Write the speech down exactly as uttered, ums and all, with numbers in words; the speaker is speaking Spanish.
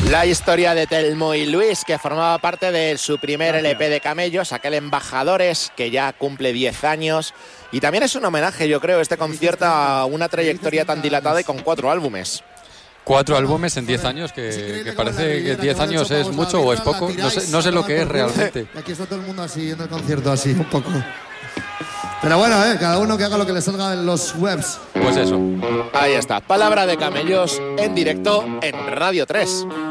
La historia de Telmo y Luis, que formaba parte de su primer Gracias. L P de Camellos, aquel Embajadores, que ya cumple diez años. Y también es un homenaje, yo creo, este concierto a una trayectoria tan dilatada y con cuatro álbumes. Cuatro álbumes en diez años, que, que parece que diez años es mucho o es poco. No sé, no sé lo que es realmente. Aquí está todo el mundo así, en el concierto así, un poco. Pero bueno, eh, cada uno que haga lo que le salga en los webs. Pues eso. Ahí está, Palabra de Camellos en directo en Radio tres.